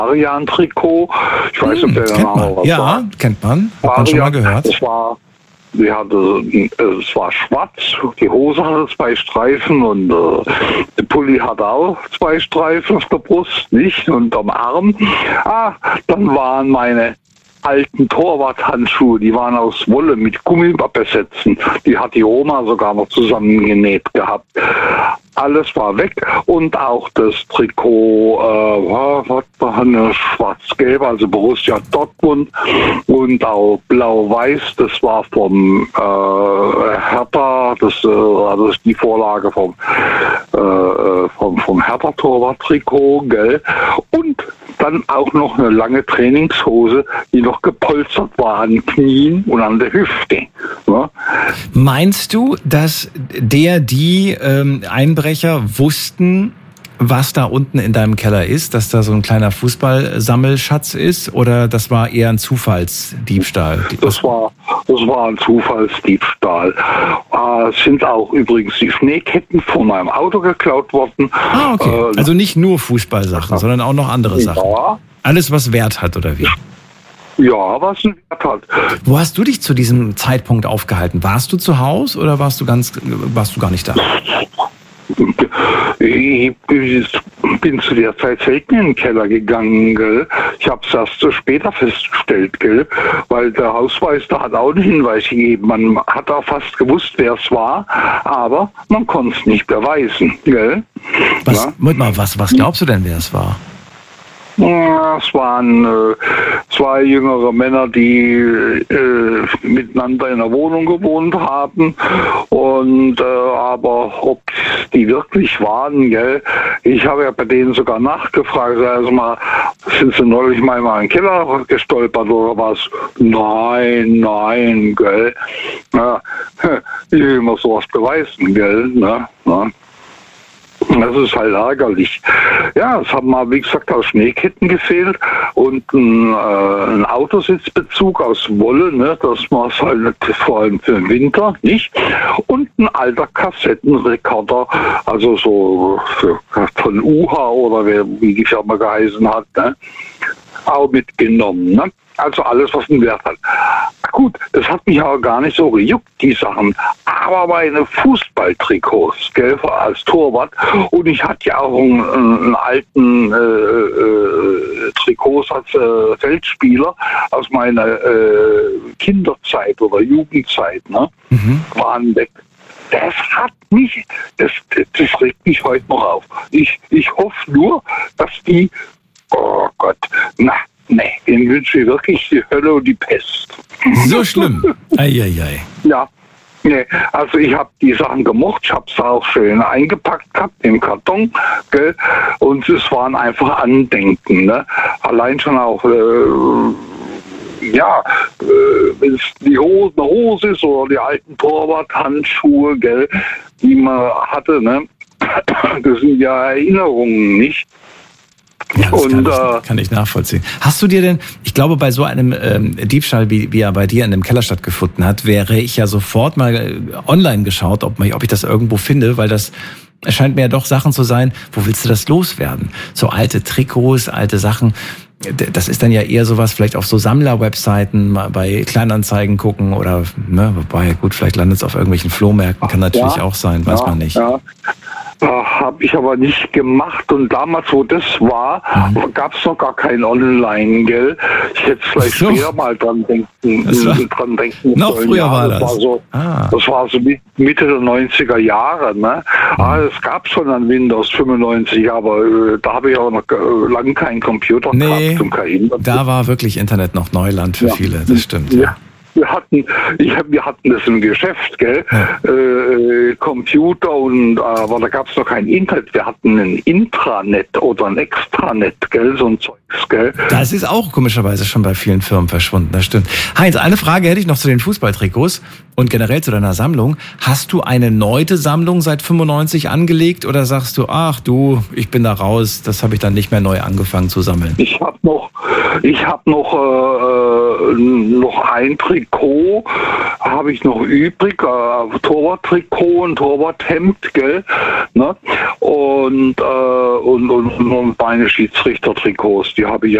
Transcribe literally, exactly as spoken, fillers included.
Arian-Trikot. Ich weiß nicht, ob der kennt Name man. was Ja, sagt. kennt man. Hat man schon mal gehört. Das war, die hatte, es war schwarz, die Hose hatte zwei Streifen und äh, der Pulli hatte auch zwei Streifen auf der Brust, nicht? Und am Arm. Ah, dann waren meine alten Torwarthandschuhe, die waren aus Wolle mit Gummibesetzen. Die hat die Oma sogar noch zusammengenäht gehabt. Alles war weg und auch das Trikot, äh, was war eine schwarz-gelb, also Borussia Dortmund und auch blau-weiß, das war vom äh, Hertha, das, äh, also das ist die Vorlage vom, äh, vom, vom Hertha-Torwart-Trikot, gell? Und dann auch noch eine lange Trainingshose, die noch gepolstert war an den Knien und an der Hüfte. Ja? Meinst du, dass der, die ähm, Einbrecher wussten, was da unten in deinem Keller ist, dass da so ein kleiner Fußballsammelschatz ist, oder das war eher ein Zufallsdiebstahl? Das war, das war ein Zufallsdiebstahl. Äh, es sind auch übrigens die Schneeketten von meinem Auto geklaut worden. Ah, okay. Äh, also nicht nur Fußballsachen, sondern auch noch andere Sachen. Ja. Alles, was Wert hat, oder wie? Ja, was einen Wert hat. Wo hast du dich zu diesem Zeitpunkt aufgehalten? Warst du zu Hause oder warst du ganz, warst du gar nicht da? Ich bin zu der Zeit selten in den Keller gegangen, gell. Ich habe es erst so später festgestellt, gell, weil der Hausmeister hat auch einen Hinweis gegeben. Man hat auch fast gewusst, wer es war, aber man konnte es nicht beweisen, gell. Was, ja? Moment mal, was, was glaubst du denn, wer es war? Ja, es waren äh, zwei jüngere Männer, die äh, miteinander in einer Wohnung gewohnt haben. Und äh, aber ob die wirklich waren, gell? Ich habe ja bei denen sogar nachgefragt. Also mal, sind sie neulich mal in meinen Keller gestolpert oder was? Nein, nein, gell? Ja, ich will immer sowas beweisen, gell? Ne? Ne? Das ist halt ärgerlich. Ja, es haben mal, wie gesagt, auch Schneeketten gefehlt und ein, äh, ein Autositzbezug aus Wolle, ne, das war es halt vor allem für den Winter, nicht? Und ein alter Kassettenrekorder, also so für, von U H A oder wie die Firma geheißen hat, ne? Auch mitgenommen, ne? Also alles, was einen Wert hat. Gut, das hat mich aber gar nicht so gejuckt, die Sachen. Aber meine Fußballtrikots, gell, als Torwart. Und ich hatte ja auch einen, einen alten äh, äh, Trikots als äh, Feldspieler aus meiner äh, Kinderzeit oder Jugendzeit, ne, mhm. waren weg. Das hat mich, das, das regt mich heute noch auf. Ich, ich hoffe nur, dass die, oh Gott, na, nee, den wünsche ich wirklich die Hölle und die Pest. So schlimm. Eieiei. Ja, nee, also ich habe die Sachen gemocht, ich habe es auch schön eingepackt gehabt im Karton, gell? Und es waren einfach Andenken, ne? Allein schon auch, äh, ja, äh, wenn es die Hose, eine Hose ist oder die alten Torwart-Handschuhe, gell, die man hatte, ne? Das sind ja Erinnerungen, nicht? Ja, das und, kann, ich, kann ich nachvollziehen. Hast du dir denn, ich glaube, bei so einem ähm, Diebstahl, wie, wie er bei dir in dem Keller stattgefunden hat, wäre ich ja sofort mal online geschaut, ob, ob ich das irgendwo finde, weil das erscheint mir ja doch Sachen zu sein, wo willst du das loswerden? So alte Trikots, alte Sachen, das ist dann ja eher sowas, vielleicht auf so Sammler-Webseiten, mal bei Kleinanzeigen gucken oder, ne, wobei, gut, vielleicht landet es auf irgendwelchen Flohmärkten, kann natürlich ja auch sein, weiß ja, man nicht. Ja. Habe ich aber nicht gemacht. Und damals, wo das war, mhm. gab es noch gar kein Online, gell? Ich hätte vielleicht so. später mal dran denken, war, dran denken noch sollen. früher ja, war das. Das war so, ah. das war so Mitte der neunziger Jahre. Ne? Mhm. Ah, es gab schon an Windows fünfundneunzig, aber äh, da habe ich auch noch äh, lange keinen Computer nee, gehabt. Und kein da war wirklich Internet noch Neuland für ja. viele, das stimmt. Ja. Wir hatten, ich hab, wir hatten das im Geschäft, gell? Ja. Äh, Computer und, aber da gab es noch kein Internet. Wir hatten ein Intranet oder ein Extranet, gell? So ein Zeugs, gell? Das ist auch komischerweise schon bei vielen Firmen verschwunden, das stimmt. Heinz, eine Frage hätte ich noch zu den Fußballtrikots und generell zu deiner Sammlung. Hast du eine neue Sammlung seit fünfundneunzig angelegt oder sagst du, ach du, ich bin da raus, das habe ich dann nicht mehr neu angefangen zu sammeln? Ich habe noch, ich habe noch, äh, noch ein Trikot habe ich noch übrig, äh, Torwarttrikot und Torwarthemd, gell? Ne? Und, äh, und, und, und meine Schiedsrichtertrikots, die habe ich